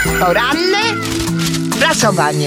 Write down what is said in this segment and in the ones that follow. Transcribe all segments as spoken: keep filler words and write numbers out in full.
Poranne prasowanie.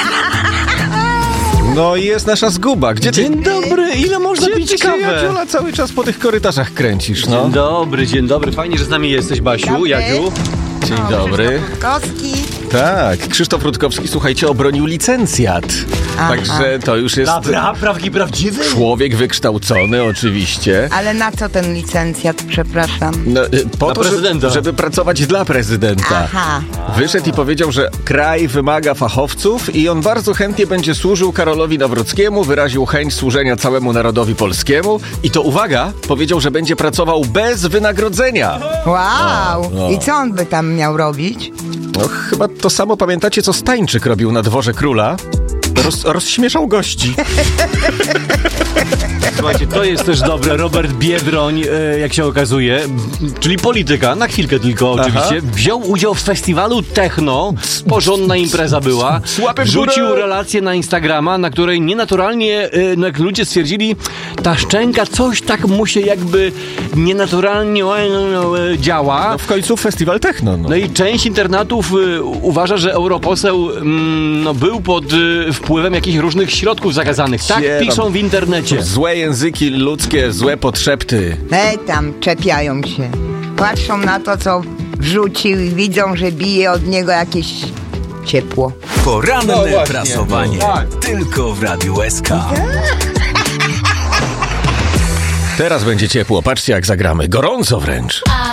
No i jest nasza zguba. Gdzie ty... Dzień dobry, ile można Gdzie pić ty się, kawę? Jadziola, cały czas po tych korytarzach kręcisz, no? Dzień dobry, dzień dobry. Fajnie, że z nami jesteś, Basiu, Dobry. Jadziu. Dzień O, dobry. Krzysztof Rutkowski. Tak, Krzysztof Rutkowski, słuchajcie, obronił licencjat. Aha. Także to już jest Dobra, prawki prawdziwy? człowiek wykształcony, oczywiście. Ale na co ten licencjat, przepraszam? No, y, po Dla to, żeby, prezydenta. żeby pracować dla prezydenta. Aha. Wyszedł i powiedział, że kraj wymaga fachowców i on bardzo chętnie będzie służył Karolowi Nawrockiemu, wyraził chęć służenia całemu narodowi polskiemu i to, uwaga, powiedział, że będzie pracował bez wynagrodzenia. Wow. no. I co on by tam miał robić? No, chyba to samo pamiętacie, co Stańczyk robił na dworze króla. Roz, rozśmieszał gości. Słuchajcie, to jest też dobre. Robert Biedroń, e, jak się okazuje, czyli polityka, na chwilkę tylko oczywiście, Aha. wziął udział w festiwalu Techno. Porządna impreza była. Łapy w górę. Wrzucił relację na Instagrama, na której nienaturalnie, e, no jak ludzie stwierdzili, ta szczęka coś tak mu się jakby nienaturalnie e, e, działa. No w końcu festiwal techno. No. No i część internatów y, uważa, że europoseł mm, no, był pod y, wpływem jakichś różnych środków zakazanych. Tak Gdzie tam- piszą w internecie. Złe języki ludzkie, złe podszepty. E, tam czepiają się. Patrzą na to, co wrzucił i widzą, że bije od niego jakieś ciepło. Poranne No właśnie. prasowanie. Tak. Tylko w Radiu S K. Teraz będzie ciepło, patrzcie jak zagramy. Gorąco wręcz.